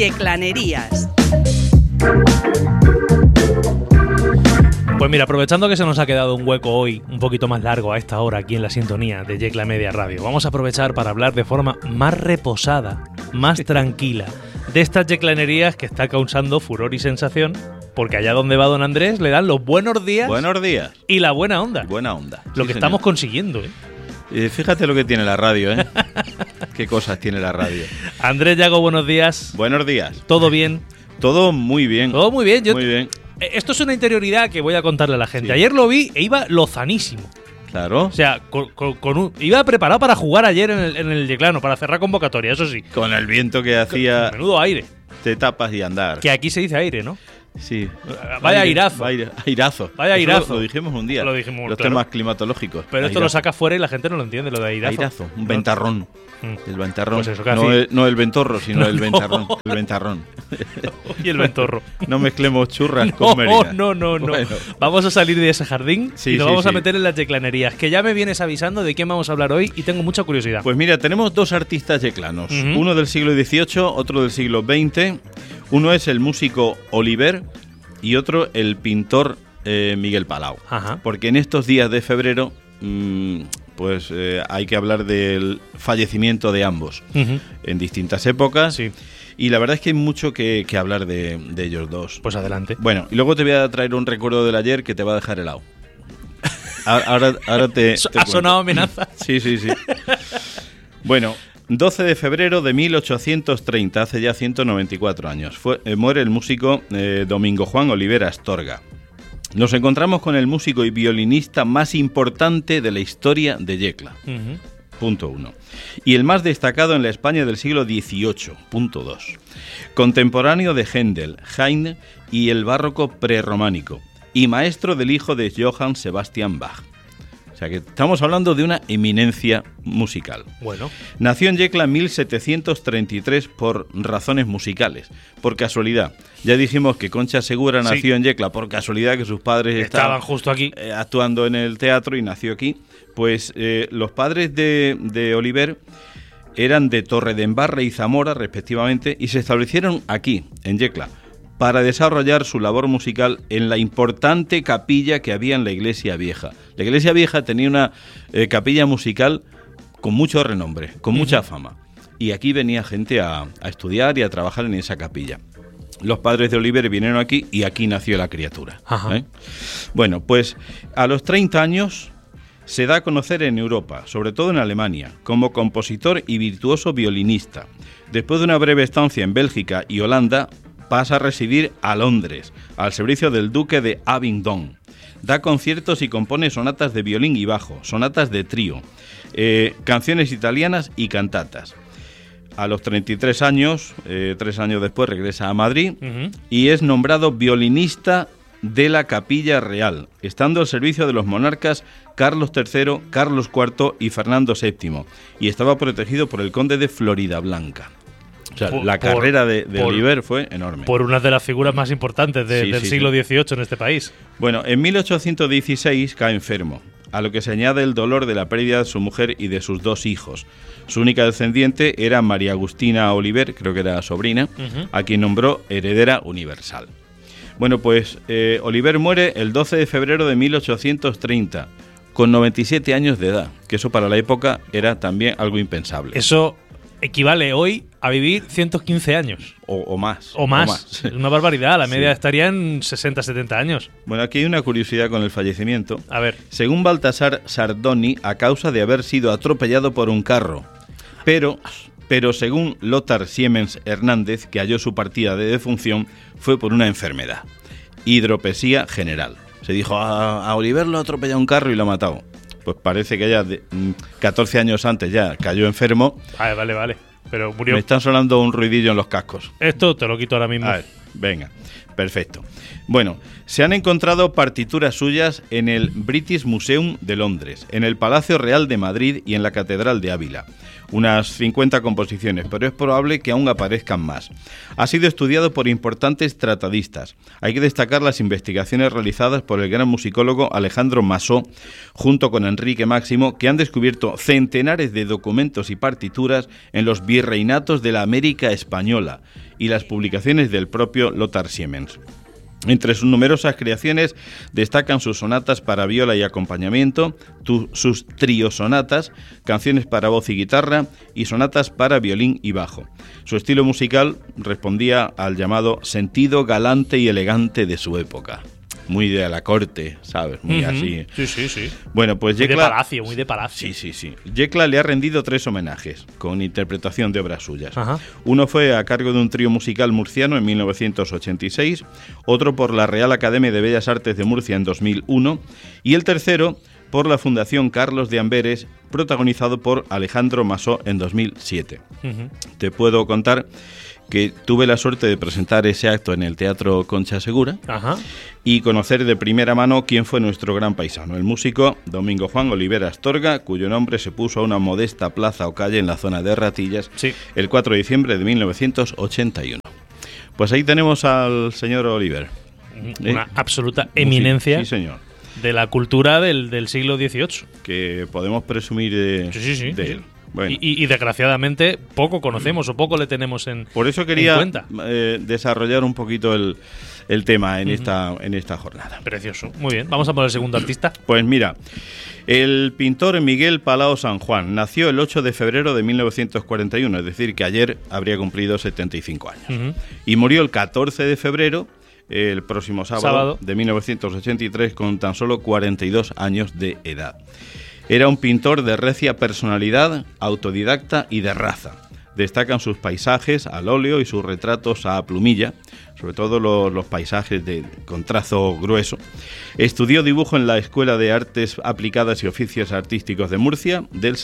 Yeclanerías. Pues mira, aprovechando que se nos ha quedado un hueco hoy un poquito más largo a esta hora aquí en la sintonía de Yecla Media Radio, vamos a aprovechar para hablar de forma más reposada, más tranquila, de estas yeclanerías que está causando furor y sensación, porque allá donde va don Andrés le dan los buenos días. Buenos días. Y la buena onda. Buena onda. Lo que estamos consiguiendo, Fíjate lo que tiene la radio, Qué cosas tiene la radio. Andrés Llago, buenos días. Buenos días. ¿Todo bien? Todo muy bien. Todo muy bien. Muy bien. Esto es una interioridad que voy a contarle a la gente. Sí. Ayer lo vi e iba lozanísimo. Claro. O sea, iba preparado para jugar ayer en el Yeclano, para cerrar convocatoria, eso sí. Con el viento que hacía. Menudo aire. Te tapas y andar. Que aquí se dice aire, ¿no? Sí. Vaya airazo. Airazo. Vaya airazo. Lo dijimos un día. Lo dijimos, los claro. temas climatológicos. Pero esto lo saca fuera y la gente no lo entiende, lo de airazo. Airazo. Un ventarrón. El ventarrón. Pues eso, casi. No el ventorro, sino el ventarrón. El ventarrón. Y el ventorro. No mezclemos churras con merinas. No. Bueno. Vamos a salir de ese jardín y nos vamos a meter en las yeclanerías, que ya me vienes avisando de quién vamos a hablar hoy y tengo mucha curiosidad. Pues mira, tenemos dos artistas yeclanos. Uno del siglo XVIII, otro del siglo XX. Uno es el músico Oliver y otro el pintor Miguel Palau. Ajá. Porque en estos días de febrero hay que hablar del fallecimiento de ambos en distintas épocas. Sí. Y la verdad es que hay mucho que hablar de ellos dos. Pues adelante. Bueno, y luego te voy a traer un recuerdo del ayer que te va a dejar helado. Ahora te ¿Ha sonado amenaza? Sí. Bueno, 12 de febrero de 1830, hace ya 194 años, muere el músico Domingo Juan Oliver Astorga. Nos encontramos con el músico y violinista más importante de la historia de Yecla. Punto 1. Y el más destacado en la España del siglo XVIII. Punto 2. Contemporáneo de Händel, Haydn y el barroco prerrománico. Y maestro del hijo de Johann Sebastian Bach. O sea que estamos hablando de una eminencia musical. Bueno. Nació en Yecla en 1733 por razones musicales, por casualidad. Ya dijimos que Concha Segura nació en Yecla por casualidad, que sus padres estaban justo aquí actuando en el teatro y nació aquí. Pues los padres de Oliver eran de Torredembarra y Zamora, respectivamente, y se establecieron aquí, en Yecla, para desarrollar su labor musical en la importante capilla que había en la Iglesia Vieja. La Iglesia Vieja tenía una capilla musical con mucho renombre, con mucha fama. Y aquí venía gente a estudiar y a trabajar en esa capilla. Los padres de Oliver vinieron aquí y aquí nació la criatura. Bueno, pues a los 30 años se da a conocer en Europa, sobre todo en Alemania, como compositor y virtuoso violinista. Después de una breve estancia en Bélgica y Holanda, pasa a residir a Londres, al servicio del duque de Abingdon. Da conciertos y compone sonatas de violín y bajo, sonatas de trío, canciones italianas y cantatas. A los 33 años, 3 años después, regresa a Madrid y es nombrado violinista de la Capilla Real, estando al servicio de los monarcas Carlos III, Carlos IV y Fernando VII, y estaba protegido por el conde de Floridablanca. O sea, la carrera de Oliver fue enorme. Por una de las figuras más importantes del siglo XVIII en este país. Bueno, en 1816 cae enfermo, a lo que se añade el dolor de la pérdida de su mujer y de sus 2 hijos. Su única descendiente era María Agustina Oliver, creo que era sobrina, a quien nombró heredera universal. Bueno, pues Oliver muere el 12 de febrero de 1830, con 97 años de edad, que eso para la época era también algo impensable. Eso equivale hoy a vivir 115 años. O más. O más. Es una barbaridad. La media estaría en 60, 70 años. Bueno, aquí hay una curiosidad con el fallecimiento. A ver. Según Baltasar Sardoni, a causa de haber sido atropellado por un carro. Pero según Lothar Siemens Hernández, que halló su partida de defunción, fue por una enfermedad. Hidropesía general. Se dijo, a Oliver lo ha atropellado un carro y lo ha matado. Pues parece que ya 14 años antes ya cayó enfermo. Vale. Pero murió. Me están sonando un ruidillo en los cascos. Esto te lo quito ahora mismo. A ver, venga, perfecto. Bueno, se han encontrado partituras suyas en el British Museum de Londres, en el Palacio Real de Madrid y en la Catedral de Ávila. unas 50 composiciones, pero es probable que aún aparezcan más. Ha sido estudiado por importantes tratadistas. Hay que destacar las investigaciones realizadas por el gran musicólogo Alejandro Masó, junto con Enrique Máximo, que han descubierto centenares de documentos y partituras en los virreinatos de la América Española y las publicaciones del propio Lothar Siemens. Entre sus numerosas creaciones destacan sus sonatas para viola y acompañamiento, sus triosonatas, canciones para voz y guitarra y sonatas para violín y bajo. Su estilo musical respondía al llamado sentido galante y elegante de su época. Muy de la corte, ¿sabes? Muy así. Sí. Bueno, pues Muy Yecla... muy de palacio. Sí. Yecla le ha rendido 3 homenajes con interpretación de obras suyas. Ajá. Uno fue a cargo de un trío musical murciano en 1986, otro por la Real Academia de Bellas Artes de Murcia en 2001 y el tercero por la Fundación Carlos de Amberes, protagonizado por Alejandro Masó en 2007. Te puedo contar que tuve la suerte de presentar ese acto en el Teatro Concha Segura. Ajá. Y conocer de primera mano quién fue nuestro gran paisano, el músico Domingo Juan Olivera Astorga, cuyo nombre se puso a una modesta plaza o calle en la zona de Ratillas, el 4 de diciembre de 1981. Pues ahí tenemos al señor Oliver. Una absoluta eminencia. Sí, señor. De la cultura del siglo XVIII. Que podemos presumir de él. Bueno. Y desgraciadamente poco conocemos o poco le tenemos en cuenta. Por eso quería desarrollar un poquito el tema en esta jornada. Precioso. Muy bien. Vamos a por el segundo artista. Pues mira, el pintor Miguel Palao San Juan nació el 8 de febrero de 1941, es decir, que ayer habría cumplido 75 años. Y murió el 14 de febrero, el próximo sábado de 1983, con tan solo 42 años de edad. Era un pintor de recia personalidad, autodidacta y de raza. Destacan sus paisajes al óleo y sus retratos a plumilla, sobre todo los paisajes con trazo grueso. Estudió dibujo en la Escuela de Artes Aplicadas y Oficios Artísticos de Murcia del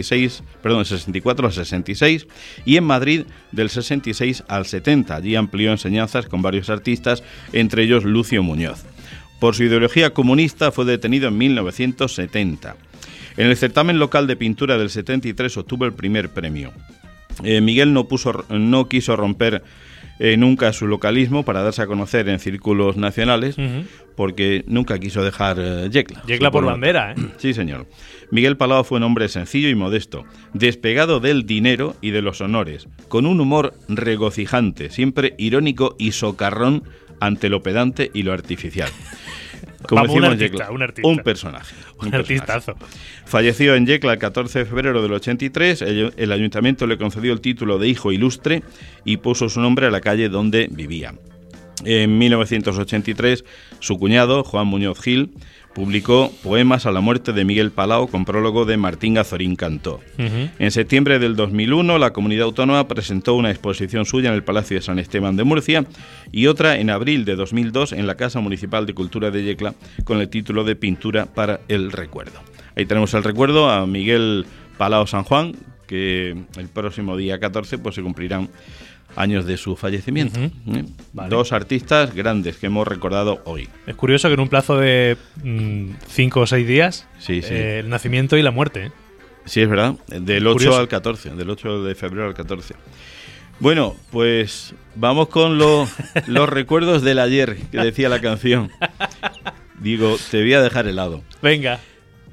64 al 66 y en Madrid del 66 al 70. Allí amplió enseñanzas con varios artistas, entre ellos Lucio Muñoz. Por su ideología comunista fue detenido en 1970. En el certamen local de pintura del 73 obtuvo el primer premio. Miguel no quiso romper nunca su localismo para darse a conocer en círculos nacionales, porque nunca quiso dejar Yecla. Yecla por bandera, ¿eh? Sí, señor. Miguel Palao fue un hombre sencillo y modesto, despegado del dinero y de los honores, con un humor regocijante, siempre irónico y socarrón ante lo pedante y lo artificial. Como decimos, Yecla, un personaje. Un artistazo. Falleció en Yecla el 14 de febrero del 83. El ayuntamiento le concedió el título de hijo ilustre y puso su nombre a la calle donde vivía. En 1983, su cuñado, Juan Muñoz Gil, publicó Poemas a la muerte de Miguel Palao con prólogo de Martín Azorín Cantó. En septiembre del 2001, la comunidad autónoma presentó una exposición suya en el Palacio de San Esteban de Murcia y otra en abril de 2002 en la Casa Municipal de Cultura de Yecla con el título de Pintura para el Recuerdo. Ahí tenemos el recuerdo a Miguel Palao San Juan, que el próximo día 14 pues se cumplirán años de su fallecimiento. Vale. 2 artistas grandes que hemos recordado hoy. Es curioso que en un plazo de 5 o 6 días, el nacimiento y la muerte. Sí, es verdad. Del 8 al 14, del 8 de febrero al 14. Bueno, pues vamos con los recuerdos del ayer, que decía la canción. Digo, te voy a dejar helado. Venga.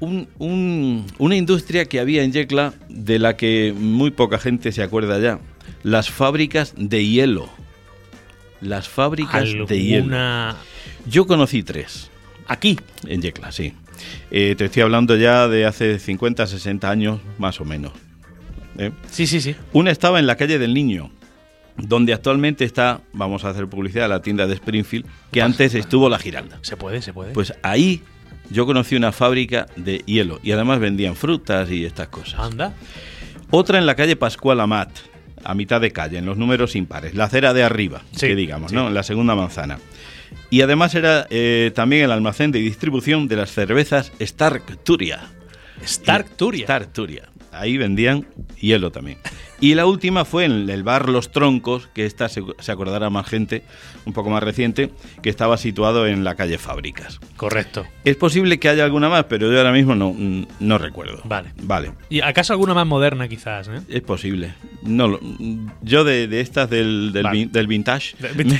Una industria que había en Yecla de la que muy poca gente se acuerda ya. Las fábricas de hielo. Las fábricas de hielo. Yo conocí 3. ¿Aquí? En Yecla, sí. Te estoy hablando ya de hace 50, 60 años, más o menos. Sí. Una estaba en la calle del Niño, donde actualmente está, vamos a hacer publicidad, la tienda de Springfield, que antes estuvo la Giralda. Se puede. Pues ahí yo conocí una fábrica de hielo y además vendían frutas y estas cosas. Anda. Otra en la calle Pascual Amat, a mitad de calle, en los números impares, la acera de arriba, que digamos, ¿no? En la segunda manzana. Y además era también el almacén de distribución de las cervezas Stark Turia. Stark Turia. ahí vendían hielo también. Y la última fue en el bar Los Troncos, que esta se acordará más gente, un poco más reciente, que estaba situado en la calle Fábricas. Correcto. Es posible que haya alguna más, pero yo ahora mismo no recuerdo. Vale. ¿Y acaso alguna más moderna quizás? Es posible. Yo de estas del vintage,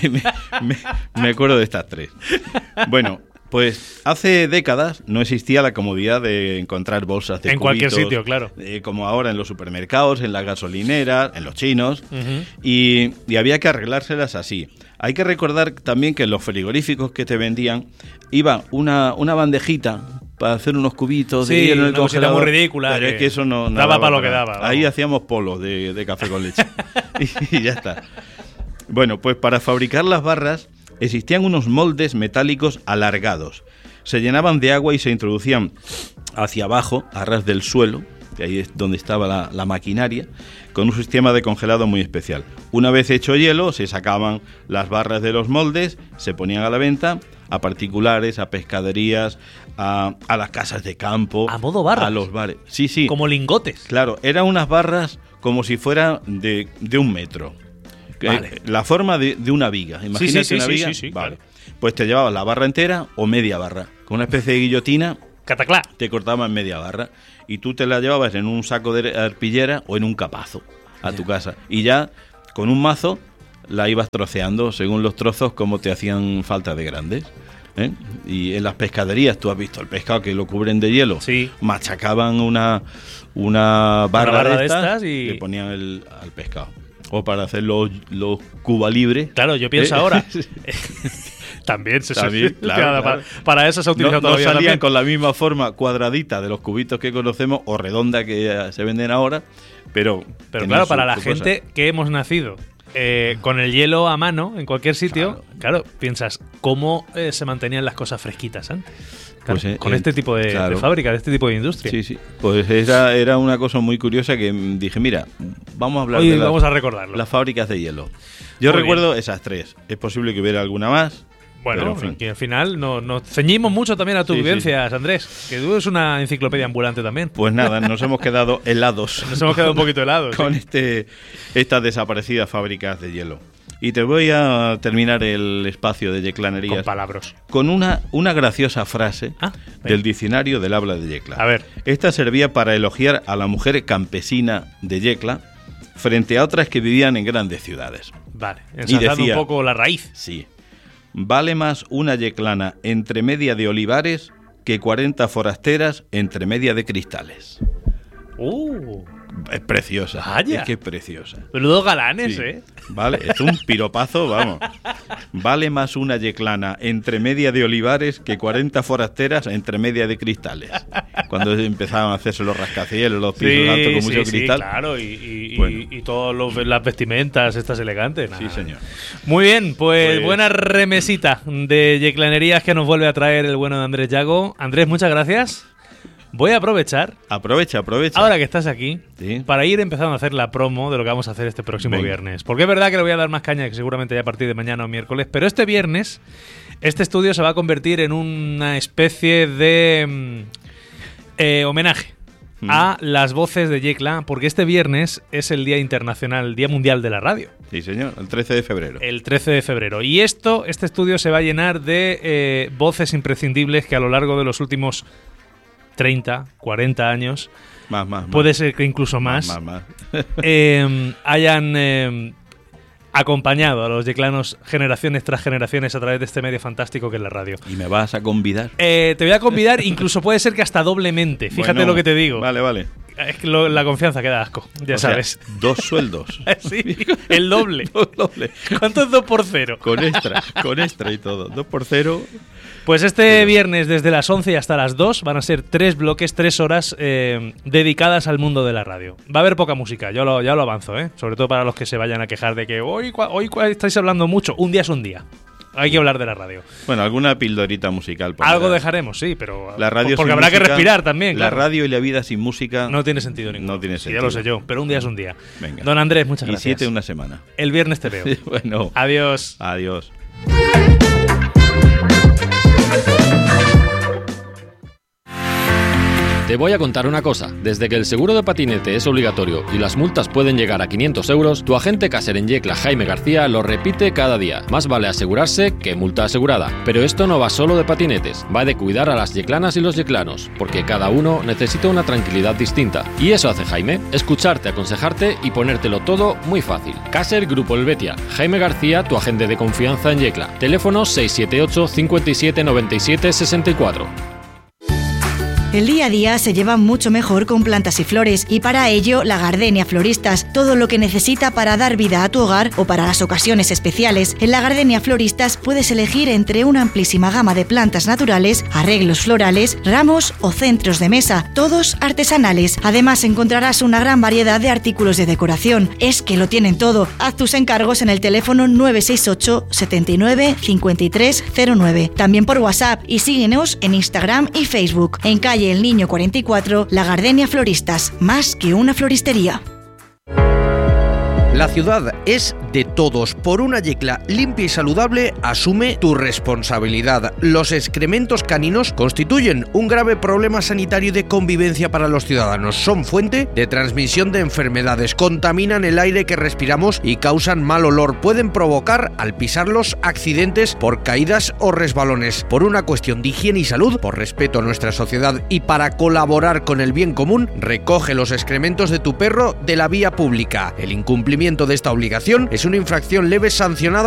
me acuerdo de estas tres. Bueno, pues hace décadas no existía la comodidad de encontrar bolsas de en cubitos, cualquier sitio, claro. Como ahora en los supermercados, en las gasolineras, en los chinos, y había que arreglárselas así. Hay que recordar también que en los frigoríficos que te vendían iba una bandejita para hacer unos cubitos de hielo en el congelador. Muy ridícula. Pero es que eso no daba para lo que daba. Ahí hacíamos polos de café con leche. y ya está. Bueno, pues para fabricar las barras existían unos moldes metálicos alargados. Se llenaban de agua y se introducían hacia abajo, a ras del suelo, que ahí es donde estaba la maquinaria, con un sistema de congelado muy especial. Una vez hecho hielo, se sacaban las barras de los moldes, se ponían a la venta a particulares, a pescaderías, a las casas de campo. ¿A modo barras? A los bares. Sí. Como lingotes. Claro, eran unas barras como si fuera de 1 metro. Vale. La forma de una viga. Imagínate una viga. Sí, vale. Claro. Pues te llevabas la barra entera o media barra. Con una especie de guillotina. Cataclá. Te cortaban media barra. Y tú te la llevabas en un saco de arpillera o en un capazo a tu casa. Y ya con un mazo la ibas troceando según los trozos como te hacían falta de grandes. Y en las pescaderías, tú has visto el pescado que lo cubren de hielo. Sí. Machacaban una barra de estas y le ponían al pescado. O para hacer los Cuba Libre. Claro, yo pienso ahora. También, claro. Para eso se ha utilizado todavía. No salían también con la misma forma cuadradita de los cubitos que conocemos o redonda que se venden ahora, pero claro, para la gente que hemos nacido con el hielo a mano en cualquier sitio, claro piensas cómo se mantenían las cosas fresquitas antes. Claro, pues, con este tipo de fábrica, de este tipo de industria. Sí. Pues era una cosa muy curiosa que dije, mira, vamos a hablar vamos a recordarlo. Las fábricas de hielo. Yo recuerdo esas tres. Es posible que hubiera alguna más. Bueno, pero, en fin. Aquí al final nos ceñimos mucho también a tus vivencias, Andrés, que tú eres una enciclopedia ambulante también. Pues nada, nos hemos quedado helados. Nos hemos quedado un poquito helados. Con estas desaparecidas fábricas de hielo. Y te voy a terminar el espacio de Yeclanerías con palabras. Con una graciosa frase del diccionario del habla de Yecla. A ver. Esta servía para elogiar a la mujer campesina de Yecla frente a otras que vivían en grandes ciudades. Vale, ensalzando un poco la raíz. Sí. Vale más una yeclana entre media de olivares que 40 forasteras entre media de cristales. Es preciosa. Vaya. Es que es preciosa. Menudos galanes, sí. Vale, es un piropazo, vamos. Vale más una yeclana entre media de olivares que 40 forasteras entre media de cristales. Cuando empezaban a hacerse los rascacielos, los pisos altos con mucho cristal. Sí, claro, y todas las vestimentas estas elegantes. Sí, señor. Muy bien, pues buena remesita de yeclanerías que nos vuelve a traer el bueno de Andrés Yago. Andrés, muchas gracias. Voy a aprovechar. Aprovecha. Ahora que estás aquí, para ir empezando a hacer la promo de lo que vamos a hacer este próximo viernes. Porque es verdad que le voy a dar más caña que seguramente ya a partir de mañana o miércoles. Pero este viernes, este estudio se va a convertir en una especie de homenaje a las voces de Yecla. Porque este viernes es el Día Internacional, el Día Mundial de la Radio. Sí, señor, el 13 de febrero. El 13 de febrero. Y este estudio se va a llenar de voces imprescindibles que a lo largo de los últimos 30, 40 años, más. Puede ser que incluso más. Hayan acompañado a los yeclanos generaciones tras generaciones a través de este medio fantástico que es la radio. ¿Y me vas a convidar? Te voy a convidar, incluso puede ser que hasta doblemente. Fíjate lo que te digo. Vale. Es que la confianza que da asco, ya sabes. Sea, 2 sueldos. Sí, el doble. doble. ¿Cuánto es 2 por 0? Con extra y todo. 2 por 0. Pues este viernes desde las 11 hasta las 2 van a ser 3 bloques, 3 horas dedicadas al mundo de la radio. Va a haber poca música, ya lo avanzo, sobre todo para los que se vayan a quejar de que hoy estáis hablando mucho. Un día es un día. Hay que hablar de la radio. Bueno, alguna pildorita musical. Algo dejaremos, sí, pero la radio porque habrá que respirar también. La radio y la vida sin música no tiene sentido ninguno. No tiene sentido. Ya lo sé yo, pero un día es un día. Venga. Don Andrés, muchas gracias. Y 7 una semana. El viernes te veo. Bueno. Adiós. Adiós. Te voy a contar una cosa. Desde que el seguro de patinete es obligatorio y las multas pueden llegar a 500 euros, tu agente Caser en Yecla, Jaime García, lo repite cada día. Más vale asegurarse que multa asegurada. Pero esto no va solo de patinetes, va de cuidar a las yeclanas y los yeclanos, porque cada uno necesita una tranquilidad distinta. Y eso hace Jaime, escucharte, aconsejarte y ponértelo todo muy fácil. Caser Grupo Helvetia. Jaime García, tu agente de confianza en Yecla. Teléfono 678 57 97 64. El día a día se lleva mucho mejor con plantas y flores y para ello La Gardenia Floristas, todo lo que necesita para dar vida a tu hogar o para las ocasiones especiales. En La Gardenia Floristas puedes elegir entre una amplísima gama de plantas naturales, arreglos florales, ramos o centros de mesa, todos artesanales. Además encontrarás una gran variedad de artículos de decoración. Es que lo tienen todo. Haz tus encargos en el teléfono 968 79 53 09. También por WhatsApp y síguenos en Instagram y Facebook. En calle El Niño 44, La Gardenia Floristas, más que una floristería. La ciudad es de todos. Por una Yecla limpia y saludable, asume tu responsabilidad. Los excrementos caninos constituyen un grave problema sanitario y de convivencia para los ciudadanos. Son fuente de transmisión de enfermedades, contaminan el aire que respiramos y causan mal olor. Pueden provocar, al pisarlos, accidentes por caídas o resbalones. Por una cuestión de higiene y salud, por respeto a nuestra sociedad y para colaborar con el bien común, recoge los excrementos de tu perro de la vía pública. El incumplimiento de esta obligación es una infracción leve sancionada